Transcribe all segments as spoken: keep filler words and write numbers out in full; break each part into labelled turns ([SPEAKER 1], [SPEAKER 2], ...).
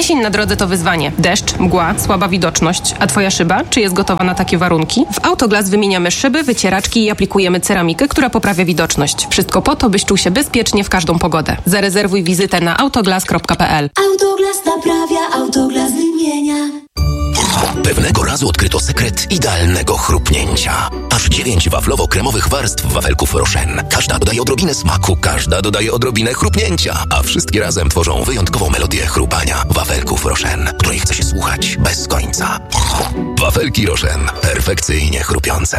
[SPEAKER 1] Jesień na drodze to wyzwanie. Deszcz, mgła, słaba widoczność. A twoja szyba? Czy jest gotowa na takie warunki? W Autoglas wymieniamy szyby, wycieraczki i aplikujemy ceramikę, która poprawia widoczność. Wszystko po to, byś czuł się bezpiecznie w każdą pogodę. Zarezerwuj wizytę na autoglas kropka p l.
[SPEAKER 2] Autoglas naprawia, Autoglas wymienia.
[SPEAKER 3] Pewnego razu odkryto sekret idealnego chrupnięcia. Aż dziewięć waflowo-kremowych warstw wafelków Rochen. Każda dodaje odrobinę smaku, każda dodaje odrobinę chrupnięcia, a wszystkie razem tworzą wyjątkową melodię chrupania wafelków Rochen, której chce się słuchać bez końca. Wafelki Rochen. Perfekcyjnie chrupiące.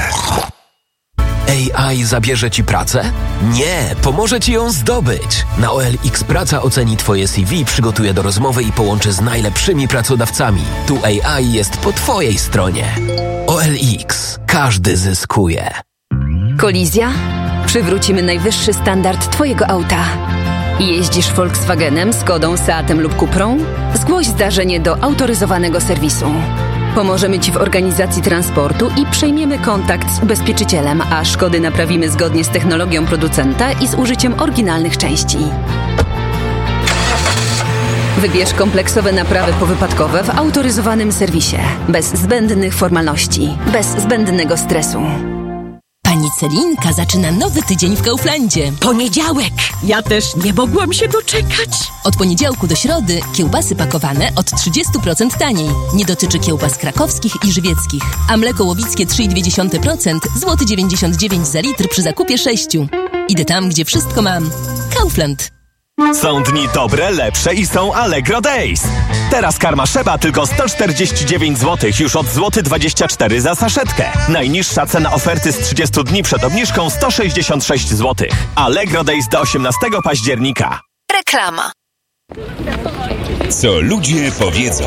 [SPEAKER 4] A I zabierze Ci pracę? Nie, pomoże Ci ją zdobyć. Na O L X Praca oceni Twoje C V, przygotuje do rozmowy i połączy z najlepszymi pracodawcami. Tu A I jest po Twojej stronie. O L X. Każdy zyskuje.
[SPEAKER 5] Kolizja? Przywrócimy najwyższy standard Twojego auta. Jeździsz Volkswagenem, Skodą, Seatem lub Cuprą? Zgłoś zdarzenie do autoryzowanego serwisu. Pomożemy Ci w organizacji transportu i przejmiemy kontakt z ubezpieczycielem, a szkody naprawimy zgodnie z technologią producenta i z użyciem oryginalnych części. Wybierz kompleksowe naprawy powypadkowe w autoryzowanym serwisie. Bez zbędnych formalności, bez zbędnego stresu.
[SPEAKER 6] Pani Celinka zaczyna nowy tydzień w Kauflandzie.
[SPEAKER 7] Poniedziałek! Ja też nie mogłam się doczekać.
[SPEAKER 6] Od poniedziałku do środy kiełbasy pakowane od trzydzieści procent taniej. Nie dotyczy kiełbas krakowskich i żywieckich. A mleko łowickie trzy i dwie dziesiąte procent, złoty dziewięćdziesiąt dziewięć za litr przy zakupie sześciu. Idę tam, gdzie wszystko mam. Kaufland.
[SPEAKER 8] Są dni dobre, lepsze i są Allegro Days. Teraz karma Szeba tylko sto czterdzieści dziewięć złotych, już od złoty dwadzieścia cztery za saszetkę. Najniższa cena oferty z trzydziestu dni przed obniżką sto sześćdziesiąt sześć złotych. Allegro Days do osiemnastego października.
[SPEAKER 9] Reklama.
[SPEAKER 10] Co ludzie powiedzą.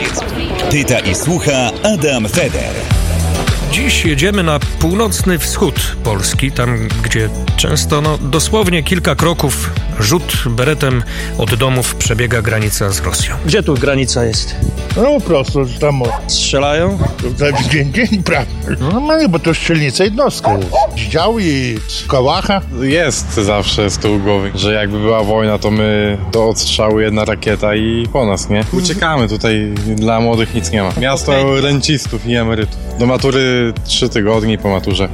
[SPEAKER 10] Pyta i słucha Adam Feder.
[SPEAKER 11] Dziś jedziemy na północny wschód Polski, tam gdzie często, no dosłownie kilka kroków, rzut beretem od domów przebiega granica z Rosją.
[SPEAKER 12] Gdzie tu granica jest?
[SPEAKER 13] No po prostu tam...
[SPEAKER 12] Strzelają?
[SPEAKER 13] To dzień, dzień, prawda. No normalnie, bo to strzelnica jednostka jest. Dział i kałacha.
[SPEAKER 14] Jest zawsze z tyłu głowy, że jakby była wojna, to my do odstrzału jedna rakieta i po nas, nie? Uciekamy, tutaj dla młodych nic nie ma. Miasto rencistów i emerytów. Do matury trzy tygodnie po maturze.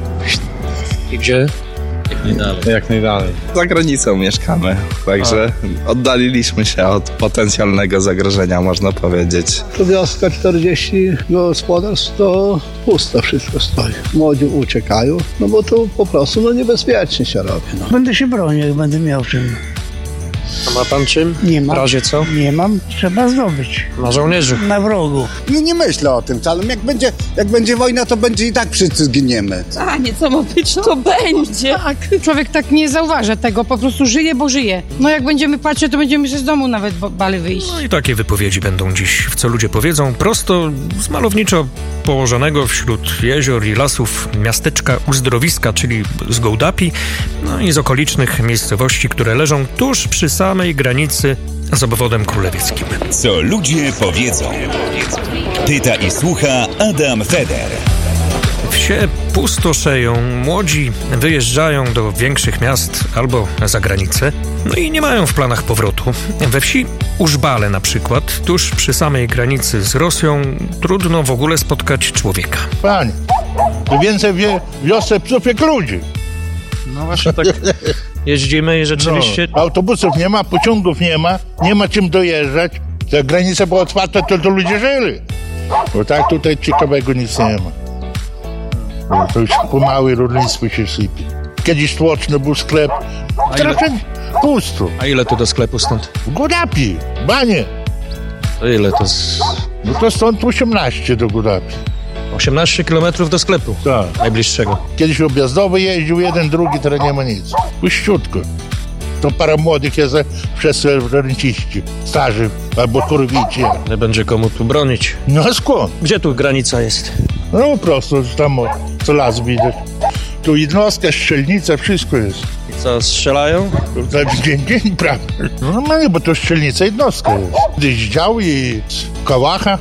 [SPEAKER 12] I gdzie? Jak najdalej.
[SPEAKER 14] Jak najdalej.
[SPEAKER 15] Za granicą mieszkamy, także A. oddaliliśmy się od potencjalnego zagrożenia, można powiedzieć.
[SPEAKER 16] To wioska czterdzieści gospodarstw, to pusto wszystko stoi. Młodzi uciekają, no bo to po prostu no niebezpiecznie się robi. No.
[SPEAKER 17] Będę się bronił, jak będę miał czym.
[SPEAKER 12] A ma pan czym?
[SPEAKER 17] Nie mam.
[SPEAKER 12] W razie co?
[SPEAKER 17] Nie mam. Trzeba zdobyć.
[SPEAKER 12] Na żołnierzu.
[SPEAKER 17] Na wrogu.
[SPEAKER 18] Nie, nie myślę o tym wcale. Jak będzie, jak będzie wojna, to będzie i tak wszyscy zginiemy.
[SPEAKER 7] A nie, co ma być, to będzie.
[SPEAKER 19] Tak, człowiek tak nie zauważa tego, po prostu żyje, bo żyje. No jak będziemy patrzeć, to będziemy się z domu nawet bali wyjść.
[SPEAKER 11] No i takie wypowiedzi będą dziś w Co ludzie powiedzą, prosto z malowniczo położonego wśród jezior i lasów miasteczka Uzdrowiska, czyli z Gołdapi, no i z okolicznych miejscowości, które leżą tuż przy samej granicy z obwodem królewieckim.
[SPEAKER 10] Co ludzie powiedzą. Pyta i słucha Adam Feder.
[SPEAKER 11] Wsie pustoszeją, młodzi wyjeżdżają do większych miast albo za granicę, no i nie mają w planach powrotu. We wsi Użbale na przykład, tuż przy samej granicy z Rosją, trudno w ogóle spotkać człowieka.
[SPEAKER 13] Panie, to więcej wie, wiosce psów jak ludzi.
[SPEAKER 12] No właśnie tak jeździmy i rzeczywiście...
[SPEAKER 13] No, autobusów nie ma, pociągów nie ma, nie ma czym dojeżdżać. Jak granica była otwarta, to, to ludzie żyli. Bo tak tutaj ciekawego nic nie ma. No, to już pomałe rolnictwo się sypie. Kiedyś tłoczny był sklep, teraz pusto.
[SPEAKER 12] A ile tu do sklepu stąd?
[SPEAKER 13] W Godapi, banie.
[SPEAKER 12] To ile to z...
[SPEAKER 13] No to stąd osiemnaście do Godapi.
[SPEAKER 12] osiemnaście kilometrów do sklepu?
[SPEAKER 13] Tak.
[SPEAKER 12] Najbliższego.
[SPEAKER 13] Kiedyś objazdowy jeździł, jeden, drugi, teraz nie ma nic. Puściutko. To para młodych jest, wszyscy renciści, starzy albo kurwici.
[SPEAKER 12] Nie będzie komu tu bronić.
[SPEAKER 13] No a skąd?
[SPEAKER 12] Gdzie tu granica jest?
[SPEAKER 13] No po prostu, tam co las widać. Tu jednostka, strzelnica, wszystko jest.
[SPEAKER 12] I co, strzelają?
[SPEAKER 13] To dzień, dzień, prawda. No normalnie, bo to strzelnica jednostka jest. Gdzieś dział i kałacha.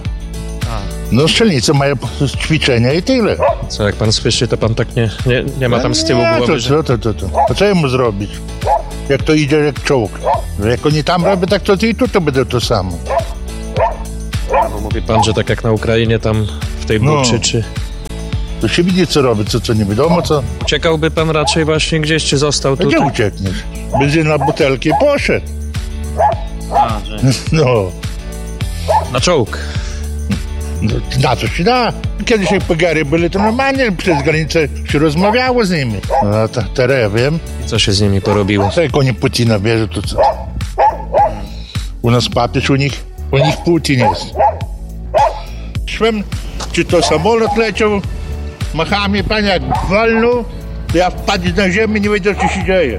[SPEAKER 13] No strzelnice mają ćwiczenia i tyle.
[SPEAKER 12] Co, jak pan słyszy, to pan tak nie, nie, nie ma tam z tyłu
[SPEAKER 13] nie,
[SPEAKER 12] głowy,
[SPEAKER 13] to,
[SPEAKER 12] że...
[SPEAKER 13] to, to, to, to. A co jemu zrobić? Jak to idzie jak czołg. Jak oni tam robią, tak to i tu to będzie to samo.
[SPEAKER 12] Mówi pan, że tak jak na Ukrainie tam w tej
[SPEAKER 13] No.
[SPEAKER 12] buczy, czy...
[SPEAKER 13] To się widzi, co robi, co, co nie wiadomo, co.
[SPEAKER 12] Uciekałby pan raczej właśnie gdzieś, czy został
[SPEAKER 13] A
[SPEAKER 12] tutaj?
[SPEAKER 13] gdzie uciekniesz? Będzie na butelki poszedł.
[SPEAKER 12] A, że...
[SPEAKER 13] No.
[SPEAKER 12] Na czołg.
[SPEAKER 13] No, na co się da? Kiedyś jak pegary byli, to normalnie przez granicę się rozmawiało z nimi. A ta, teraz ja wiem.
[SPEAKER 12] I co się z nimi porobiło?
[SPEAKER 13] Co jak oni Putina bierze, to co? U nas papież, u nich, u nich Putin jest. Szłem, czy to samolot leciał, machami, panie, jak walnął, to ja wpadł na ziemię, nie wiedział, co się dzieje.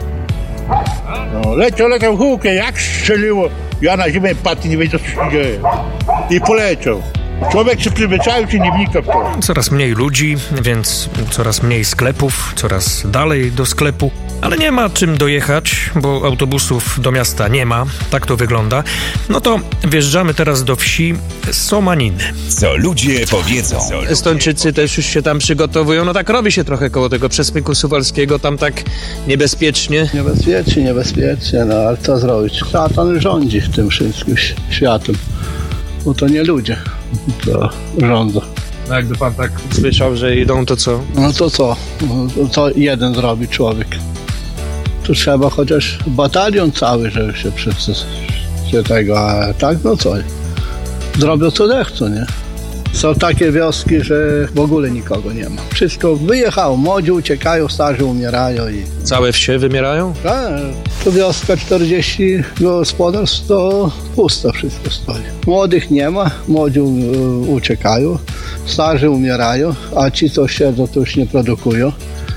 [SPEAKER 13] No, leciał, leciał hukę, jak strzeliło, ja na ziemię padł i nie wiedział, co się dzieje. I poleciał. Człowiek się przyzwyczaił, czy nie wnika w to.
[SPEAKER 11] Coraz mniej ludzi, więc coraz mniej sklepów, coraz dalej do sklepu. Ale nie ma czym dojechać, bo autobusów do miasta nie ma. Tak to wygląda. No to wjeżdżamy teraz do wsi Somaniny.
[SPEAKER 10] Co ludzie powiedzą.
[SPEAKER 12] Estończycy też już się tam przygotowują. No tak robi się trochę koło tego przesmyku suwalskiego, tam tak niebezpiecznie.
[SPEAKER 16] Niebezpiecznie, niebezpiecznie, no ale co zrobić? Szatan rządzi w tym wszystkim światem, bo to nie ludzie, to rządzą.
[SPEAKER 12] No jakby pan tak słyszał, że idą, to co?
[SPEAKER 16] No to co? No to co jeden zrobi człowiek? Tu trzeba chociaż batalion cały, żeby się wszyscy się tego, a tak no co? Zrobią co dechcą, nie? Są takie wioski, że w ogóle nikogo nie ma. Wszystko wyjechało, młodzi uciekają, starzy umierają i...
[SPEAKER 12] Całe wsie wymierają?
[SPEAKER 16] Tak, to wioska czterdzieści gospodarstw, to pusto wszystko stoi. Młodych nie ma, młodzi u- uciekają, starzy umierają, a ci, co siedzą, to już nie produkują.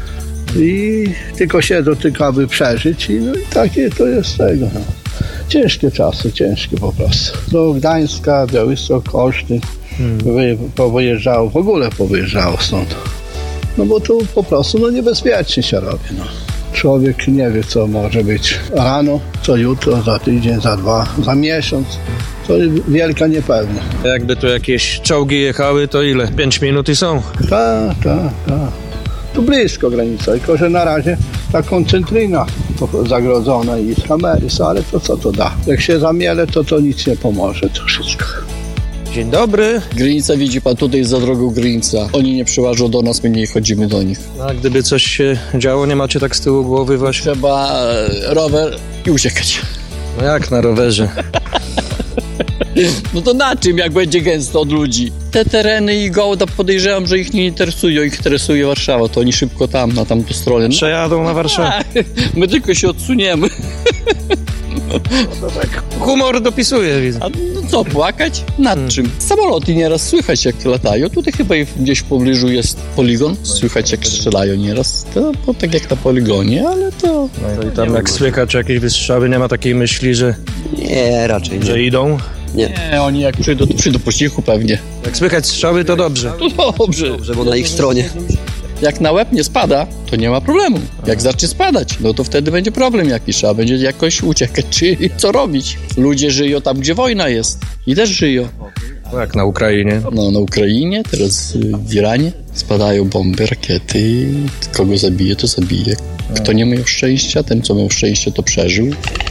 [SPEAKER 16] I tylko siedzą, tylko aby przeżyć i, no i takie to jest tego. No. Ciężkie czasy, ciężkie po prostu. Do Gdańska, Białystok, Olsztyn hmm. wy, powyjeżdżało, w ogóle powyjeżdżało stąd. No bo tu po prostu no, niebezpiecznie się robi. No. Człowiek nie wie, co może być rano, co jutro, za tydzień, za dwa, za miesiąc. To wielka niepewność.
[SPEAKER 12] Jakby tu jakieś czołgi jechały, to ile? Pięć minut i są?
[SPEAKER 16] Tak, tak, tak. Tu blisko granica, tylko że na razie ta koncentryna zagrodzona i Amerys, ale to co to da? Jak się zamiele, to to nic nie pomoże, to wszystko.
[SPEAKER 12] Dzień dobry.
[SPEAKER 9] Granica, widzi pan, tutaj za drogą granica. Oni nie przyłażą do nas, my nie chodzimy do nich.
[SPEAKER 12] No, a gdyby coś się działo, nie macie tak z tyłu głowy właśnie?
[SPEAKER 9] Trzeba e, rower i uciekać.
[SPEAKER 12] No jak na rowerze?
[SPEAKER 9] No to na czym, jak będzie gęsto od ludzi? Te tereny i Gołda podejrzewam, że ich nie interesują. Ich interesuje Warszawa, to oni szybko tam, na tamtą stronę. No.
[SPEAKER 12] Przejadą na Warszawę.
[SPEAKER 9] My tylko się odsuniemy.
[SPEAKER 12] No tak humor dopisuje, widzę.
[SPEAKER 9] A no co, płakać? Nad hmm. czym? Samoloty nieraz słychać, jak latają. Tutaj chyba gdzieś w pobliżu jest poligon. Słychać, jak strzelają nieraz. To bo tak jak na poligonie, ale to...
[SPEAKER 12] No i tam jak słychać jakieś wystrzały, nie ma takiej myśli, że...
[SPEAKER 9] Nie, raczej nie.
[SPEAKER 12] Że idą?
[SPEAKER 9] Nie. Nie, oni jak przyjdą, to przyjdą po cichu pewnie.
[SPEAKER 12] Jak słychać strzały, to dobrze.
[SPEAKER 9] To dobrze. Dobrze, bo na ich stronie. Jak na łeb nie spada, to nie ma problemu. Jak zacznie spadać, no to wtedy będzie problem jakiś. Trzeba będzie jakoś uciekać, czy co robić. Ludzie żyją tam, gdzie wojna jest. I też żyją.
[SPEAKER 12] No jak na Ukrainie?
[SPEAKER 9] No na Ukrainie, teraz w Iranie spadają bomby, rakiety. Kogo zabije, to zabije. Kto nie miał szczęścia, ten co miał szczęście, to przeżył.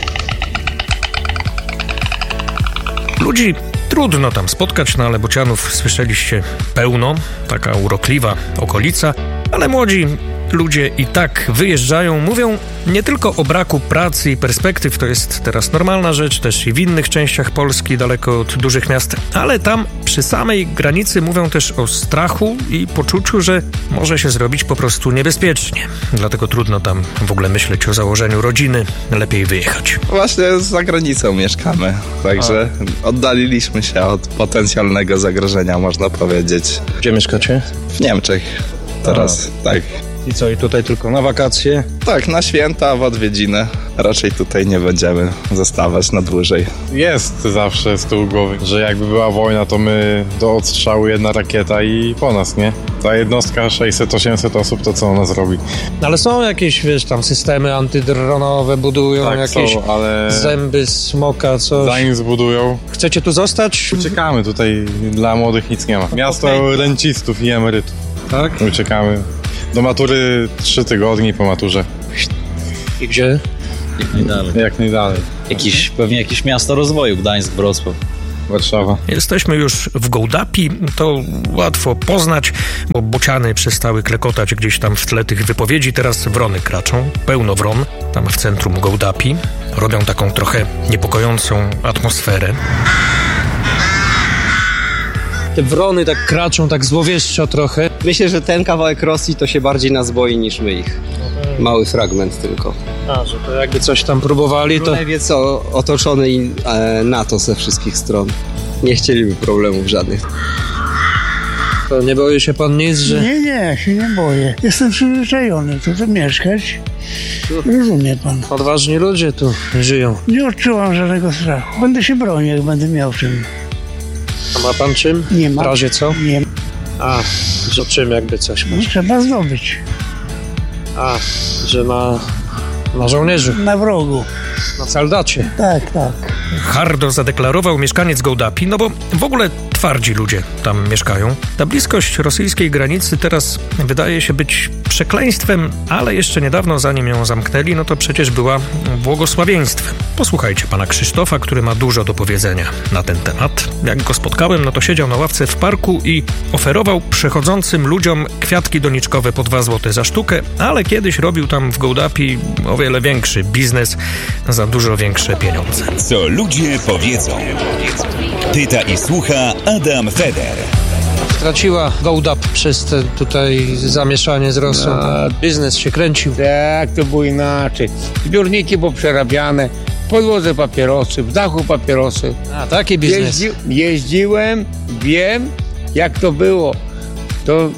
[SPEAKER 11] Ludzi trudno tam spotkać, no ale Bocianów słyszeliście pełno, taka urokliwa okolica, ale młodzi ludzie i tak wyjeżdżają, mówią nie tylko o braku pracy i perspektyw, to jest teraz normalna rzecz, też i w innych częściach Polski, daleko od dużych miast, ale tam przy samej granicy mówią też o strachu i poczuciu, że może się zrobić po prostu niebezpiecznie. Dlatego trudno tam w ogóle myśleć o założeniu rodziny, lepiej wyjechać.
[SPEAKER 15] Właśnie za granicą mieszkamy, także A. oddaliliśmy się od potencjalnego zagrożenia, można powiedzieć.
[SPEAKER 12] Gdzie mieszkacie?
[SPEAKER 15] W Niemczech teraz, A. tak.
[SPEAKER 12] I co, i tutaj tylko na wakacje?
[SPEAKER 15] Tak, na święta, w odwiedziny. Raczej tutaj nie będziemy zostawać na dłużej.
[SPEAKER 14] Jest zawsze z tyłu głowy, że jakby była wojna, to my do odstrzału jedna rakieta i po nas, nie? Ta jednostka sześćset osiemset osób, to co ona zrobi?
[SPEAKER 12] Ale są jakieś, wiesz, tam systemy antydronowe budują,
[SPEAKER 14] tak,
[SPEAKER 12] jakieś
[SPEAKER 14] są, ale
[SPEAKER 12] zęby smoka, coś.
[SPEAKER 14] Zanim zbudują.
[SPEAKER 12] Chcecie tu zostać?
[SPEAKER 14] Uciekamy, tutaj dla młodych nic nie ma. Miasto okay. rencistów i emerytów.
[SPEAKER 12] Tak?
[SPEAKER 14] Uciekamy. Do matury trzy tygodnie, po maturze.
[SPEAKER 12] I gdzie?
[SPEAKER 20] Jak najdalej.
[SPEAKER 14] Jak najdalej.
[SPEAKER 20] Jakiś, pewnie jakieś miasto rozwoju, Gdańsk, Wrocław.
[SPEAKER 14] Warszawa.
[SPEAKER 11] Jesteśmy już w Gołdapi, to łatwo poznać, bo bociany przestały klekotać gdzieś tam w tle tych wypowiedzi, teraz wrony kraczą, pełno wron, tam w centrum Gołdapi, robią taką trochę niepokojącą atmosferę.
[SPEAKER 12] Te wrony tak kraczą, tak złowieszczo trochę.
[SPEAKER 20] Myślę, że ten kawałek Rosji to się bardziej nas boi niż my ich. Mały fragment tylko.
[SPEAKER 12] A, że to jakby coś tam próbowali, to...
[SPEAKER 20] Królewiec o, otoczony e, NATO ze wszystkich stron. Nie chcieliby problemów żadnych.
[SPEAKER 12] To nie boi się pan nic, że...
[SPEAKER 17] Nie, nie, się nie boję. Jestem przyzwyczajony tu, tu mieszkać. Rozumie pan.
[SPEAKER 12] Odważni ludzie tu żyją.
[SPEAKER 17] Nie odczuwam żadnego strachu. Będę się bronił, jak będę miał czym.
[SPEAKER 12] A ma pan czym?
[SPEAKER 17] Nie ma.
[SPEAKER 12] W razie co?
[SPEAKER 17] Nie.
[SPEAKER 12] A, że czym jakby coś?
[SPEAKER 17] No, trzeba zdobyć.
[SPEAKER 12] A, że na, na żołnierzu.
[SPEAKER 17] Na wrogu.
[SPEAKER 12] Na soldacie.
[SPEAKER 17] Tak, tak.
[SPEAKER 11] Hardo zadeklarował mieszkaniec Gołdapi, no bo w ogóle twardzi ludzie tam mieszkają. Ta bliskość rosyjskiej granicy teraz wydaje się być przekleństwem, ale jeszcze niedawno, zanim ją zamknęli, no to przecież była błogosławieństwem. Posłuchajcie pana Krzysztofa, który ma dużo do powiedzenia na ten temat. Jak go spotkałem, no to siedział na ławce w parku i oferował przechodzącym ludziom kwiatki doniczkowe po dwa złote za sztukę, ale kiedyś robił tam w Gołdapi o wiele większy biznes za dużo większe pieniądze.
[SPEAKER 10] Co ludzie powiedzą. Pyta i słucha Adam Feder.
[SPEAKER 12] Straciła Gołdap przez te tutaj zamieszanie z Rosją.
[SPEAKER 21] No.
[SPEAKER 12] Biznes się kręcił.
[SPEAKER 21] Tak, to było inaczej. Zbiorniki poprzerabiane, w podłodze papierosy, w dachu papierosy.
[SPEAKER 12] A, taki biznes.
[SPEAKER 21] Jeździ, jeździłem, wiem jak to było. To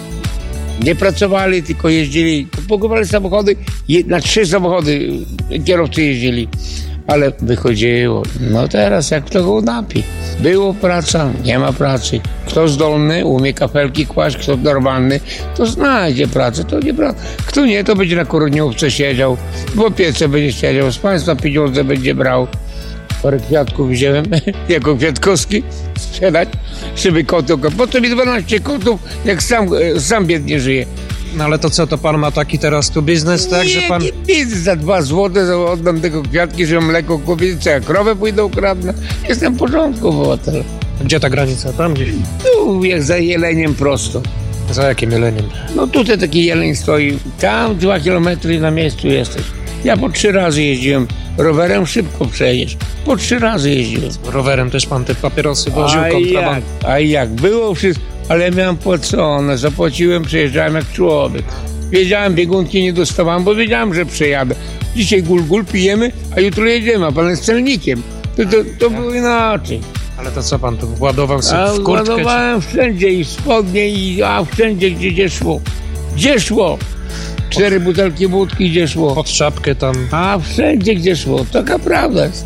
[SPEAKER 21] nie pracowali, tylko jeździli, kupowali samochody, na trzy samochody kierowcy jeździli. Ale wychodziło. No teraz jak to Gołdapi. Było praca, nie ma pracy. Kto zdolny, umie kafelki kłaść, kto normalny, to znajdzie pracę, to nie praca. Kto nie, to będzie na kurniówce siedział, bo piece będzie siedział, z państwa pieniądze będzie brał. Parę kwiatków wziąłem, jako Kwiatkowski, sprzedać, żeby koty... Po co mi dwanaście kotów, jak sam, sam biednie żyje.
[SPEAKER 12] No ale to co, to pan ma taki teraz tu biznes, tak,
[SPEAKER 21] nie,
[SPEAKER 12] że pan...
[SPEAKER 21] Nie, biznes za dwa złote oddam tego kwiatki, że mleko kupić, co ja krowę pójdę ukradnę. Jestem w porządku, obywatel.
[SPEAKER 12] Gdzie ta granica? Tam gdzieś?
[SPEAKER 21] Tu, jak za Jeleniem prosto.
[SPEAKER 12] Za jakim Jeleniem?
[SPEAKER 21] No tutaj taki jeleń stoi, tam dwa kilometry na miejscu jesteś. Ja po trzy razy jeździłem, rowerem szybko przejedziesz. Po trzy razy jeździłem.
[SPEAKER 12] Rowerem też pan te papierosy woził,
[SPEAKER 21] a
[SPEAKER 12] kontraband.
[SPEAKER 21] Jak, a jak, było wszystko, ale ja miałem płacone, zapłaciłem, przejeżdżałem jak człowiek. Wiedziałem, biegunki nie dostawałem, bo wiedziałem, że przejadę. Dzisiaj gul gul pijemy, a jutro jedziemy, a pan jest celnikiem. To, to, to było inaczej.
[SPEAKER 12] Ale to co pan tu ładował sobie
[SPEAKER 21] A
[SPEAKER 12] w kurtkę?
[SPEAKER 21] ładowałem wszędzie i w spodnie, i, a wszędzie, gdzie, gdzie szło. Gdzie szło? Cztery butelki wódki, gdzie szło.
[SPEAKER 12] Pod czapkę tam.
[SPEAKER 21] A wszędzie, gdzie szło. Taka prawda jest.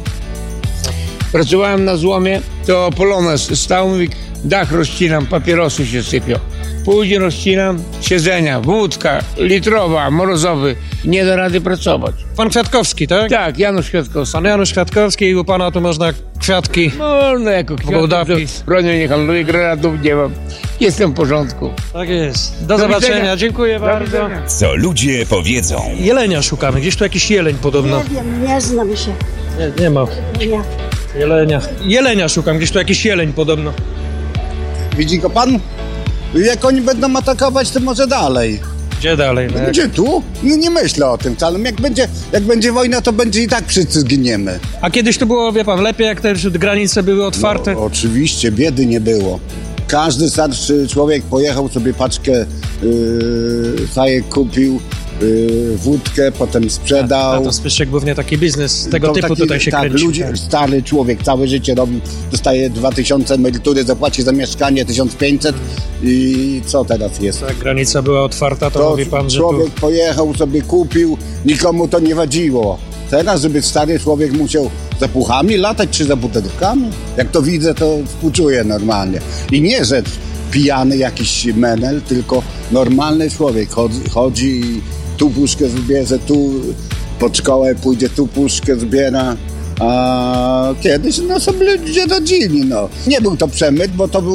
[SPEAKER 21] Pracowałem na złomie, to Polones stał, mówi, dach rozcinam, papierosy się sypią. Później rozcinam, siedzenia, wódka, litrowa, morozowy. Nie da rady pracować.
[SPEAKER 12] Pan Kwiatkowski, tak?
[SPEAKER 21] Tak, Janusz Kwiatkowski.
[SPEAKER 12] Pan Janusz Kwiatkowski i u pana tu można kwiatki.
[SPEAKER 21] Można jako kwiatki. Bronią nie handluję, granatów nie mam. Jestem w porządku.
[SPEAKER 12] Tak jest. Do,
[SPEAKER 21] Do
[SPEAKER 12] zobaczenia.
[SPEAKER 21] widzenia.
[SPEAKER 12] Dziękuję
[SPEAKER 21] Do
[SPEAKER 12] bardzo.
[SPEAKER 21] widzenia.
[SPEAKER 10] Co ludzie powiedzą.
[SPEAKER 12] Jelenia szukamy. Gdzieś tu jakiś jeleń podobno.
[SPEAKER 22] Nie wiem, nie znam się.
[SPEAKER 12] Nie, nie ma.
[SPEAKER 22] Nie.
[SPEAKER 12] Jelenia. Jelenia szukam. Gdzieś tu jakiś jeleń podobno.
[SPEAKER 18] Widzi go pan? Jak oni będą atakować, to może dalej.
[SPEAKER 12] Gdzie dalej? No jak...
[SPEAKER 18] Gdzie tu? No nie myślę o tym wcale. Jak będzie, jak będzie wojna, to będzie i tak wszyscy zginiemy.
[SPEAKER 12] A kiedyś to było, wie pan, lepiej jak te granice były otwarte?
[SPEAKER 18] No, oczywiście, biedy nie było. Każdy starszy człowiek pojechał sobie paczkę yy, fajek kupił, yy, wódkę, potem sprzedał.
[SPEAKER 12] A, a to Zbyszek głównie taki biznes tego
[SPEAKER 18] To
[SPEAKER 12] typu
[SPEAKER 18] taki,
[SPEAKER 12] tutaj się
[SPEAKER 18] tak,
[SPEAKER 12] kręci.
[SPEAKER 18] Ludzie, stary człowiek całe życie robił, dostaje dwa tysiące emerytury, zapłaci za mieszkanie tysiąc pięćset i co teraz jest?
[SPEAKER 12] Jak granica była otwarta, to,
[SPEAKER 18] To
[SPEAKER 12] mówi pan, że
[SPEAKER 18] człowiek
[SPEAKER 12] tu...
[SPEAKER 18] pojechał, sobie kupił, nikomu to nie wadziło. Teraz, żeby stary człowiek musiał za puchami latać czy za butelkami? Jak to widzę, to współczuję normalnie. I nie, że pijany jakiś menel, tylko normalny człowiek chodzi, chodzi i tu puszkę zbierze, tu pod szkołę pójdzie, tu puszkę zbiera. A kiedyś no sobie ludzie rodzili, no. Nie był to przemyt, bo to był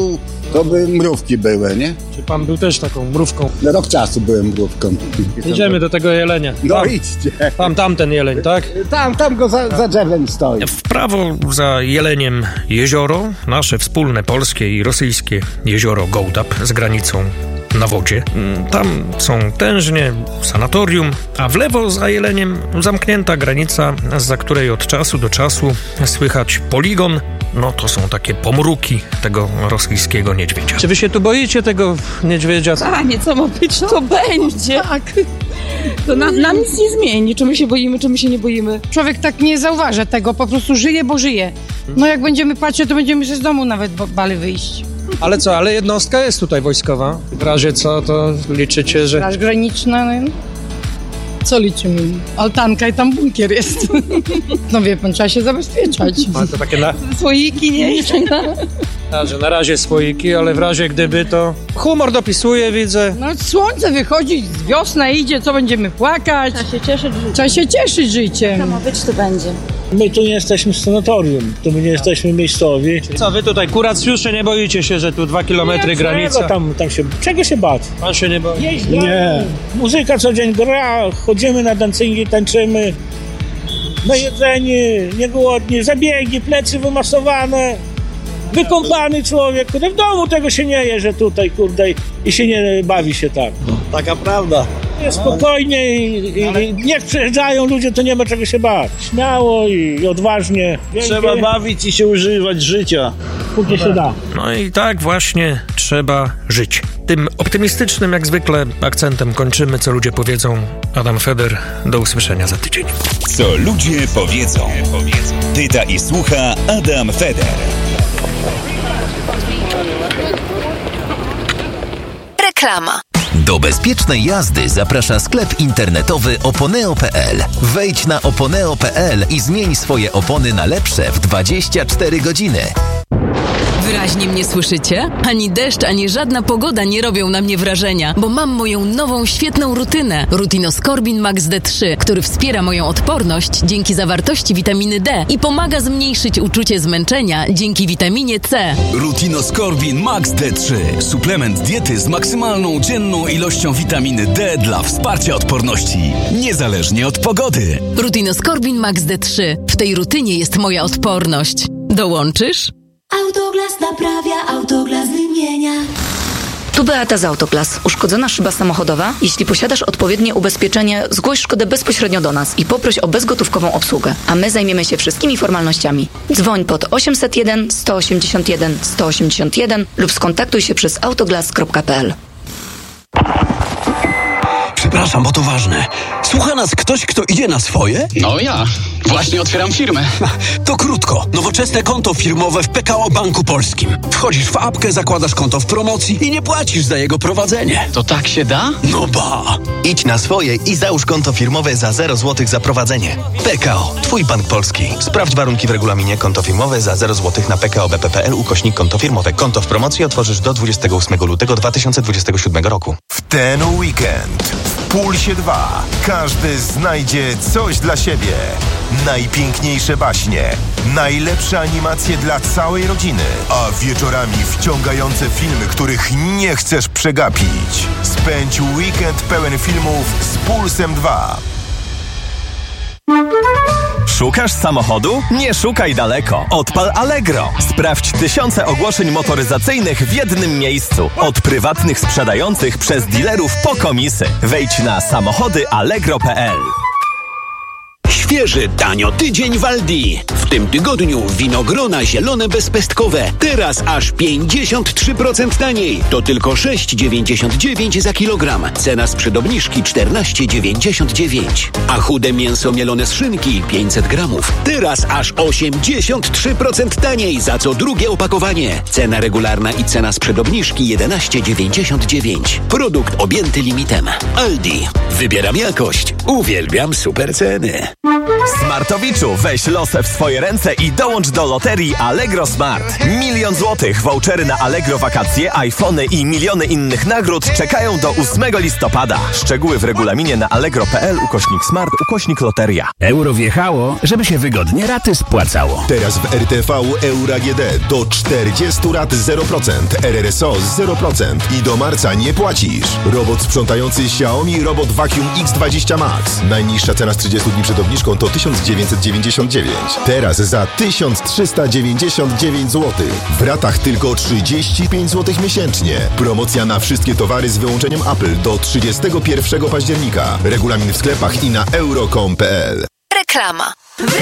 [SPEAKER 18] to by mrówki były, nie?
[SPEAKER 12] Czy pan był też taką mrówką?
[SPEAKER 18] Rok czasu byłem mrówką.
[SPEAKER 12] Idziemy do tego jelenia.
[SPEAKER 18] No
[SPEAKER 12] tam,
[SPEAKER 18] idźcie.
[SPEAKER 12] Tam, tam ten jeleń, tak?
[SPEAKER 18] Tam, tam go za, za drzewem stoi.
[SPEAKER 11] W prawo za jeleniem jezioro, nasze wspólne polskie i rosyjskie jezioro Gołdap z granicą na wodzie. Tam są tężnie, sanatorium, a w lewo za jeleniem zamknięta granica, zza której od czasu do czasu słychać poligon. No to są takie pomruki tego rosyjskiego niedźwiedzia.
[SPEAKER 12] Czy wy się tu boicie tego niedźwiedzia?
[SPEAKER 1] A nie, co ma być, to będzie. Tak. To nam, nam nic nie zmieni, czy my się boimy, czy my się nie boimy.
[SPEAKER 19] Człowiek tak nie zauważa tego, po prostu żyje, bo żyje. No jak będziemy patrzeć, to będziemy się z domu nawet bali wyjść.
[SPEAKER 12] Ale co, ale jednostka jest tutaj wojskowa. W razie co, to liczycie, że...
[SPEAKER 19] Straż graniczna, no. Co liczymy? Altanka i tam bunkier jest. No wie pan, trzeba się zabezpieczać.
[SPEAKER 12] A to takie na...
[SPEAKER 1] Słoiki, nie?
[SPEAKER 12] A, że na razie słoiki, ale w razie gdyby to... Humor dopisuje, widzę.
[SPEAKER 19] No słońce wychodzi, wiosna idzie, co będziemy płakać?
[SPEAKER 1] Trzeba się cieszyć życiem.
[SPEAKER 19] Trzeba się cieszyć życiem.
[SPEAKER 1] Co ma być, to będzie.
[SPEAKER 17] My tu nie jesteśmy w sanatorium, tu my nie jesteśmy miejscowi.
[SPEAKER 12] Co, wy tutaj kuracjusze nie boicie się, że tu dwa kilometry granica?
[SPEAKER 17] Tam, tam się, czego się bać?
[SPEAKER 12] Pan się nie boi?
[SPEAKER 17] Nie. Muzyka co dzień gra, chodzimy na dancingi, tańczymy. Najedzeni, niegłodni, zabiegi, plecy wymasowane. Wykąpany człowiek, kurde, w domu tego się nie je, że tutaj, kurde, i się nie bawi się tak.
[SPEAKER 22] Taka prawda.
[SPEAKER 17] Jest spokojnie i, i, i niech przyjeżdżają ludzie, to nie ma czego się bać. Śmiało i, i odważnie.
[SPEAKER 22] Trzeba bawić i się używać życia.
[SPEAKER 17] Póki się da.
[SPEAKER 11] No i tak właśnie trzeba żyć. Tym optymistycznym jak zwykle akcentem kończymy, co ludzie powiedzą. Adam Feder, do usłyszenia za tydzień.
[SPEAKER 10] Co ludzie powiedzą. Pyta i słucha Adam Feder.
[SPEAKER 3] Reklama. Do bezpiecznej jazdy zaprasza sklep internetowy oponeo kropka pe el. Wejdź na oponeo kropka pe el i zmień swoje opony na lepsze w dwadzieścia cztery godziny.
[SPEAKER 6] Wyraźnie mnie słyszycie? Ani deszcz, ani żadna pogoda nie robią na mnie wrażenia, bo mam moją nową, świetną rutynę. Rutinoskorbin Max D trzy, który wspiera moją odporność dzięki zawartości witaminy D i pomaga zmniejszyć uczucie zmęczenia dzięki witaminie C.
[SPEAKER 23] Rutinoskorbin Max D trzy. Suplement diety z maksymalną dzienną ilością witaminy D dla wsparcia odporności, niezależnie od pogody.
[SPEAKER 6] Rutinoskorbin Max D trzy. W tej rutynie jest moja odporność. Dołączysz?
[SPEAKER 2] Autoglas naprawia, Autoglas wymienia.
[SPEAKER 24] Tu Beata z Autoglas. Uszkodzona szyba samochodowa? Jeśli posiadasz odpowiednie ubezpieczenie, zgłoś szkodę bezpośrednio do nas i poproś o bezgotówkową obsługę, a my zajmiemy się wszystkimi formalnościami. Dzwoń pod osiemset jeden sto osiemdziesiąt jeden sto osiemdziesiąt jeden lub skontaktuj się przez autoglas kropka pe el.
[SPEAKER 23] Przepraszam, bo to ważne. Słucha nas ktoś, kto idzie na swoje?
[SPEAKER 25] No ja. Właśnie otwieram firmę.
[SPEAKER 23] To krótko. Nowoczesne konto firmowe w P K O Banku Polskim. Wchodzisz w apkę, zakładasz konto w promocji i nie płacisz za jego prowadzenie.
[SPEAKER 25] To tak się da?
[SPEAKER 23] No ba!
[SPEAKER 3] Idź na swoje i załóż konto firmowe za zero złotych za prowadzenie. P K O. Twój bank polski. Sprawdź warunki w regulaminie. Konto firmowe za zero złotych na p k o b p kropka p l ukośnik konto firmowe. Konto w promocji otworzysz do dwudziestego ósmego lutego dwa tysiące dwudziestego siódmego roku.
[SPEAKER 26] W ten weekend w Pulsie dwa każdy znajdzie coś dla siebie. Najpiękniejsze baśnie, najlepsze animacje dla całej rodziny, a wieczorami wciągające filmy, których nie chcesz przegapić. Spędź weekend pełen filmów z Pulsem dwa.
[SPEAKER 8] Szukasz samochodu? Nie szukaj daleko. Odpal Allegro. Sprawdź tysiące ogłoszeń motoryzacyjnych w jednym miejscu. Od prywatnych sprzedających przez dealerów po komisy. Wejdź na samochody allegro kropka pe el.
[SPEAKER 27] Świeży, tanio tydzień w Aldi. W tym tygodniu winogrona zielone bezpestkowe. Teraz aż pięćdziesiąt trzy procent taniej. To tylko sześć dziewięćdziesiąt dziewięć za kilogram. Cena sprzed obniżki czternaście dziewięćdziesiąt dziewięć. A chude mięso mielone z szynki pięćset gramów. Teraz aż osiemdziesiąt trzy procent taniej za co drugie opakowanie. Cena regularna i cena sprzed obniżki jedenaście dziewięćdziesiąt dziewięć. Produkt objęty limitem. Aldi. Wybieram jakość. Uwielbiam super ceny.
[SPEAKER 8] Smartowiczu, weź losę w swoje dwie ręce i dołącz do loterii Allegro Smart. Milion złotych, vouchery na Allegro wakacje, iPhony i miliony innych nagród czekają do ósmego listopada. Szczegóły w regulaminie na allegro.pl ukośnik smart ukośnik loteria.
[SPEAKER 4] Euro wjechało, żeby się wygodnie raty spłacało.
[SPEAKER 26] Teraz w R T V Euro A G D do czterdziestu rat zero procent, R R S O zero procent i do marca nie płacisz. Robot sprzątający Xiaomi Robot Vacuum X dwadzieścia Max. Najniższa cena z trzydziestu dni przed obniżką to tysiąc dziewięćset dziewięćdziesiąt dziewięć. Teraz za tysiąc trzysta dziewięćdziesiąt dziewięć złotych. W ratach tylko trzydzieści pięć złotych miesięcznie. Promocja na wszystkie towary z wyłączeniem Apple do trzydziestego pierwszego października. Regulamin w sklepach i na euro kropka com kropka p l.
[SPEAKER 5] Reklama.